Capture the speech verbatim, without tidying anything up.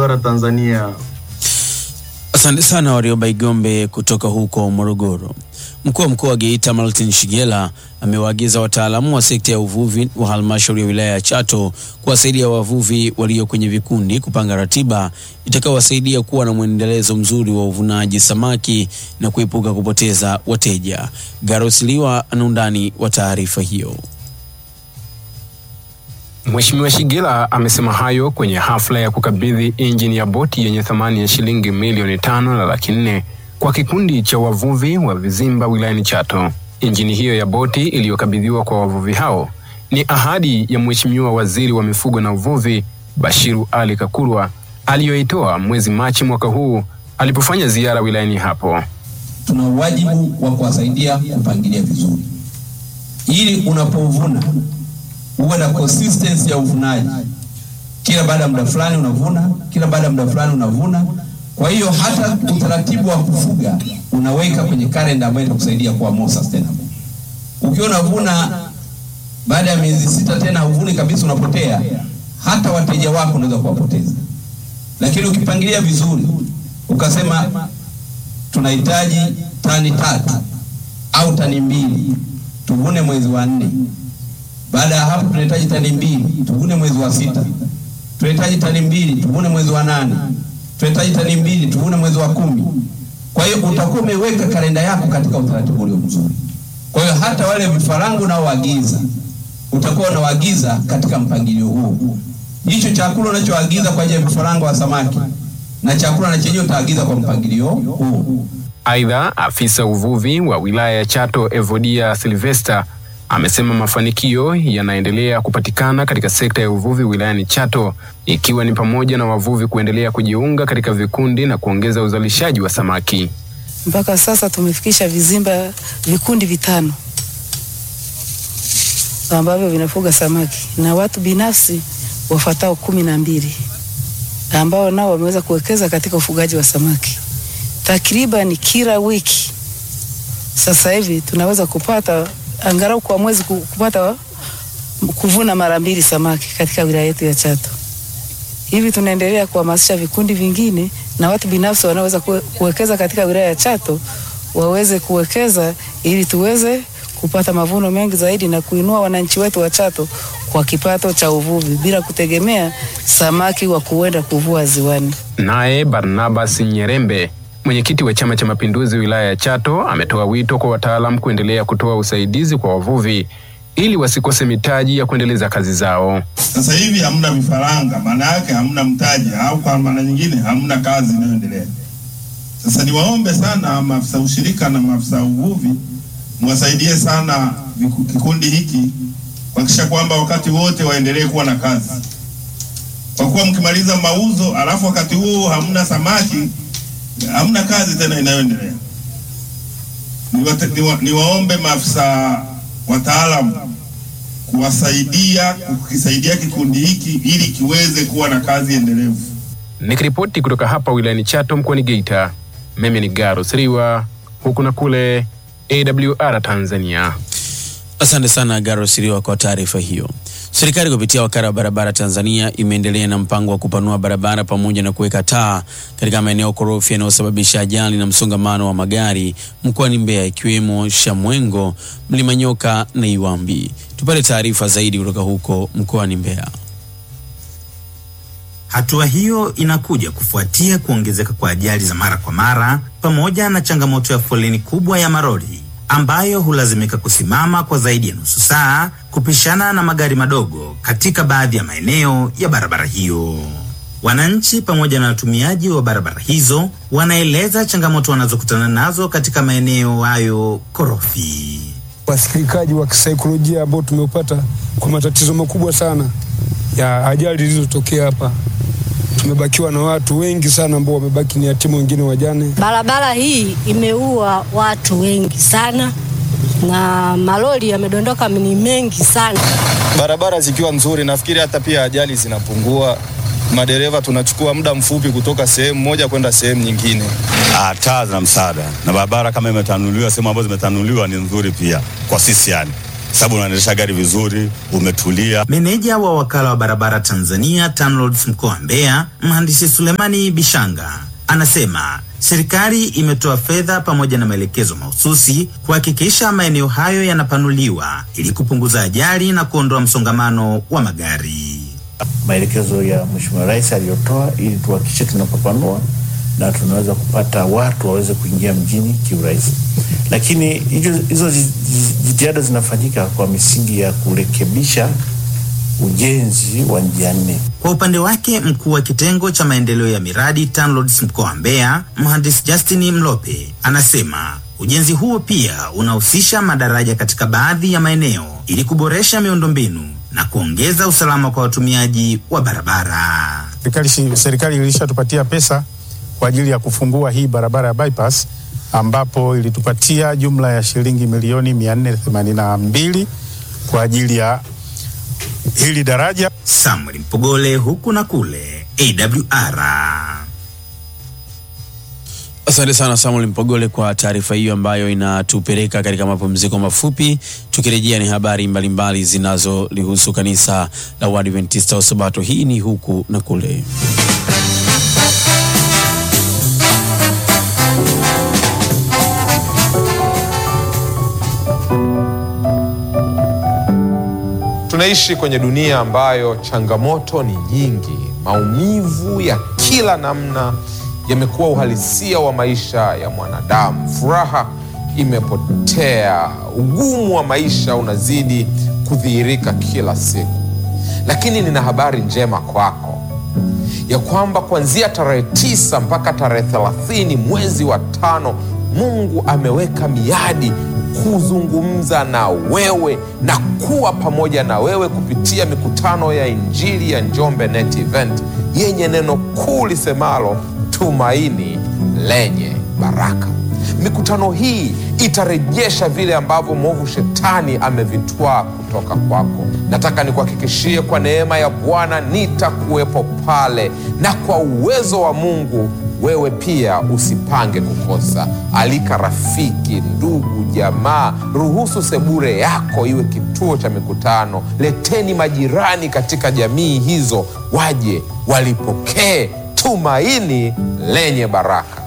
Bara Tanzania. Asante sana Warioba Igombe kutoka huko Morogoro. Mkuu wa mkoa wa Geita Martin Shigela amewaagiza wataalamu wa sekta ya uvuvi wa halmashauri ya wilaya ya Chato kuwasaidia wavuvi walio kwenye vikundi kupanga ratiba itakayowasaidia kuwa na mwendelezo mzuri wa uvunaji samaki na kuepuka kupoteza wateja. Garosiliwa ana undani wa taarifa hiyo. Mheshimiwa Shigela amesema hayo kwenye hafla ya kukabidhi injini ya boti yenye thamani ya shilingi milioni tano na laki nne kwa kikundi cha wavuvi wa Vizimba wilayani Chato. Injini hiyo ya boti iliyokabidhiwa kwa wavuvi hao ni ahadi ya Mheshimiwa Waziri wa Mifugo na Uvuvi Bashiru Ali Kakurwa aliyoitoa mwezi Machi mwaka huu alipofanya ziara wilayani hapo. Tuna wajibu wa kuwasaidia kupangilia vizuri ili unapovuna uwe na consistency ya uvunaji. Kila baada ya muda fulani unavuna, kila baada ya muda fulani unavuna. Kwa hiyo hata utaratibu wa kufuga unaweka kwenye kalenda ambayo itakusaidia kuwa more sustainable. Ukiwa unavuna baada ya miezi sita tena uvuni kabisa unapotea, hata wateja wako unaweza kuwapoteza. Lakini ukipangilia vizuri, ukasema tunahitaji tani tatu au tani mbili, tuvune mwezi wa nne. Baada ya hapo tunahitaji tani mbili, tuvune mwezi wa sita. Tunahitaji tani mbili, tuvune mwezi wa nane. Tunahitaji tani mbili, tuvune mwezi wa kumi. Kwa hiyo utakuwa umeweka kalenda yako katika utaratibu ulio mzuri. Kwa hiyo hata wale vifarangu nao waagiza, utakuwa unawaagiza katika mpangilio huu. Hicho chakula unachoagiza kwa ajili ya vifarangu wa samaki na chakula na chenyewe utaagiza kwa mpangilio huu. Aidha, afisa uvuvi wa wilaya ya Chato Evodia Sylvester amesema mafanikio yanaendelea kupatikana katika sekta ya uvuvi wilayani Chato, ikiwa ni pamoja na wavuvi kuendelea kujiunga katika vikundi na kuongeza uzalishaji wa samaki. Mpaka sasa tumefikisha vizimba vikundi vitano ambavyo vinafuga samaki na watu binafsi wafuatao kumi na mbili ambao nao wameweza kuwekeza katika ufugaji wa samaki. Takriban kila wiki sasa hivi tunaweza kupata angalau kwa mwezi kupata kuvuna mara mbili samaki katika wilaya yetu ya Chato. Hivi tunaendelea kuhamasisha vikundi vingine na watu binafsi wanaweza kuwekeza katika wilaya ya Chato waweze kuwekeza ili tuweze kupata mavuno mengi zaidi na kuinua wananchi wetu wa Chato kwa kipato cha uvuvi bila kutegemea samaki wa kuenda kuvua ziwani. Naye Barnabas Nyerembe, mwenyekiti wa Chama cha Mapinduzi wilaya ya Chato, ametoa wito kwa wataalamu kuendelea kutoa usaidizi kwa wavuvi ili wasikose mitaji ya kuendeleza kazi zao. Sasa hivi hamna vifaranga, maana yake hamna mtaji, au kwa maana nyingine hamna kazi inayoendelea. Sasa niwaombe sana maafisa ushirika na maafisa uvuvi mwasaidie sana kikundi hiki kuhakikisha kwamba wakati wote waendelee kuwa na kazi. Kwa kuwa mkimaliza mauzo alafu wakati huo hamna samaki, hamna kazi tena inayoendelea. Niwa, niwaombe maafisa wataalamu kuwasaidia kukisaidia kikundi hiki ili kiweze kuwa na kazi endelevu. Nikiripoti kutoka hapa wilayani Chato mkoani Geita, mimi ni Garosiliwa, huku na kule A W R Tanzania. Asante sana Garosiliwa kwa taarifa hiyo. Serikali kupitia wakala wa barabara Tanzania imeendelea na mpango wa kupanua barabara pamoja na kuweka taa katika maeneo korofi yanayosababisha ajali na msongamano wa magari mkoani Mbeya, ikiwemo Shamwengo, Mlima Nyoka na Iwambi. Tupate taarifa zaidi kutoka huko mkoani Mbeya. Hatua hiyo inakuja kufuatia kuongezeka kwa ajali za mara kwa mara pamoja na changamoto ya foleni kubwa ya maroli ambayo hulazimika kusimama kwa zaidi ya nusu saa kupishana na magari madogo katika baadhi ya maeneo ya barabara hiyo. Wananchi pamoja na watumiaji wa barabara hizo wanaeleza changamoto wanazokutana nazo katika maeneo hayo korofi. Wasikilizaji wa kisaikolojia ambao tumeupata kwa matatizo makubwa sana ya ajali zilizotokea hapa. Tumebakiwa na watu wengi sana ambao wamebaki ni yatima, wengine wajane. Barabara hii imeua watu wengi sana na malori yamedondoka ni mengi sana. Barabara zikiwa nzuri nafikiri hata pia ajali zinapungua. Madereva tunachukua muda mfupi kutoka sehemu moja kwenda sehemu nyingine. Ah, taa na msaada. Na barabara kama imetanuliwa, sehemu ambazo zimetanuliwa ni nzuri pia kwa sisi yani. sababu unaendesha gari vizuri, umetulia. Meneja wa wakala wa barabara Tanzania TANROADS mkoa wa Mbeya, mhandisi Sulemani Bishanga, anasema serikali imetoa fedha pamoja na maelekezo mahususi kuhakikisha maeneo hayo yanapanuliwa ili kupunguza ajali na kuondoa msongamano wa magari. Maelekezo ya Mheshimiwa Rais aliyotoa ili tuhakikishe tunapapanua na tunaweza kupata watu waweze kuingia mjini kiurahisi. Lakini hizo jitihada zinafanyika kwa misingi ya kurekebisha ujenzi wa njia nne. Kwa upande wake, mkuu wa kitengo cha maendeleo ya miradi TANROADS mkoa wa Mbeya, mhandisi Justin Mlope, anasema ujenzi huo pia unahusisha madaraja katika baadhi ya maeneo ili kuboresha miundombinu na kuongeza usalama kwa watumiaji wa barabara. Serikali serikali ilishatupatia pesa kwa ajili ya kufungua hii barabara ya bypass, ambapo ilitupatia jumla ya shilingi milioni mia nne themanini na mbili kwa ajili ya hili daraja. Samuel Mpogole, huku na kule, A W R. Asante sana Samuel Mpogole kwa taarifa hiyo ambayo inatupeleka katika mapumziko mafupi. Tukirejea ni habari mbalimbali zinazolihusu kanisa la Waadventista wa Sabato. Hii ni huku na kule. Tunaishi kwenye dunia ambayo changamoto ni nyingi. Maumivu ya kila namna yamekuwa uhalisia wa maisha ya mwanadamu. Furaha imepotea, ugumu wa maisha unazidi kudhihirika kila siku. Lakini nina habari njema kwako, ya kwamba kuanzia tarehe tisa mpaka tarehe thelathini mwezi wa tano, Mungu ameweka miadi kuzungumza na wewe na kuwa pamoja na wewe kupitia mikutano ya Injili ya Njombe Net Event yenye neno kuu lisemalo tumaini lenye baraka. Mikutano hii itarejesha vile ambavyo mwovu shetani amevitwaa kutoka kwako. Nataka nikuhakikishie kwa neema ya Bwana nitakuwepo pale, na kwa uwezo wa Mungu wewe pia usipange kukosa. Alika rafiki, ndugu, jamaa. Ruhusu sebure yako iwe kituo cha mikutano. Leteni majirani katika jamii hizo, waje walipokee tumaini lenye baraka.